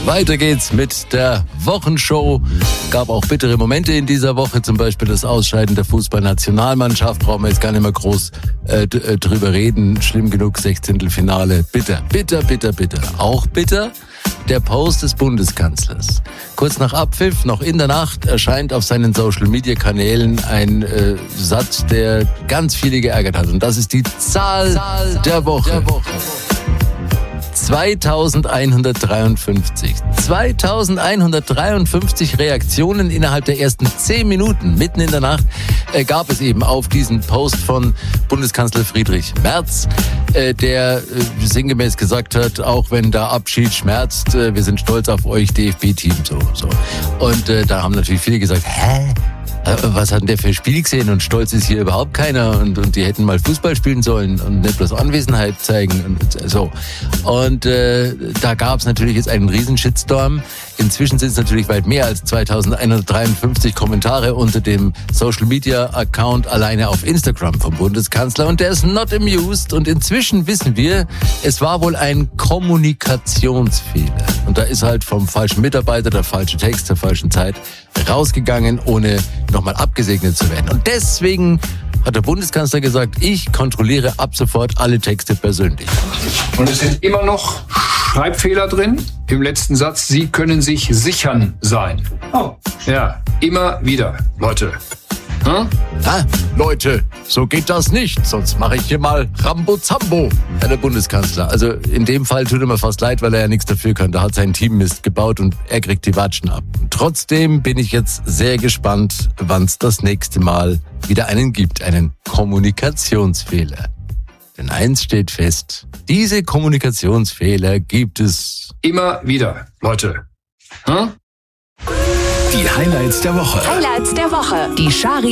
Weiter geht's mit der Wochenshow. Gab auch bittere Momente in dieser Woche, zum Beispiel das Ausscheiden der Fußballnationalmannschaft. Brauchen wir jetzt gar nicht mehr groß drüber reden. Schlimm genug, 16. Finale. Bitter, bitter, bitter, bitter. Auch bitter der Post des Bundeskanzlers. Kurz nach Abpfiff, noch in der Nacht, erscheint auf seinen Social-Media-Kanälen ein Satz, der ganz viele geärgert hat. Und das ist die Zahl der Woche. 2153. 2153 Reaktionen innerhalb der ersten 10 Minuten, mitten in der Nacht, gab es eben auf diesen Post von Bundeskanzler Friedrich Merz, der sinngemäß gesagt hat, auch wenn der Abschied schmerzt, wir sind stolz auf euch, DFB-Team, so. Und da haben natürlich viele gesagt, hä? Was hat denn der für ein Spiel gesehen und stolz ist hier überhaupt keiner und die hätten mal Fußball spielen sollen und nicht bloß Anwesenheit zeigen und so. Und da gab es natürlich jetzt einen riesen Shitstorm. Inzwischen sind es natürlich weit mehr als 2153 Kommentare unter dem Social-Media-Account alleine auf Instagram vom Bundeskanzler und der ist not amused und inzwischen wissen wir, es war wohl ein Kommunikationsfehler. Und da ist halt vom falschen Mitarbeiter der falsche Text zur falschen Zeit rausgegangen, ohne nochmal abgesegnet zu werden. Und deswegen hat der Bundeskanzler gesagt, ich kontrolliere ab sofort alle Texte persönlich. Und es sind immer noch Schreibfehler drin. Im letzten Satz, Sie können sich sichern sein. Oh. Ja, immer wieder, Leute. Leute, so geht das nicht, sonst mache ich hier mal Rambo-Zambo, Herr der Bundeskanzler. Also in dem Fall tut er mir fast leid, weil er ja nichts dafür kann. Da hat sein Team Mist gebaut und er kriegt die Watschen ab. Trotzdem bin ich jetzt sehr gespannt, wann es das nächste Mal wieder einen gibt, einen Kommunikationsfehler. Denn eins steht fest, diese Kommunikationsfehler gibt es immer wieder, Leute. Die Highlights der Woche. Die Schari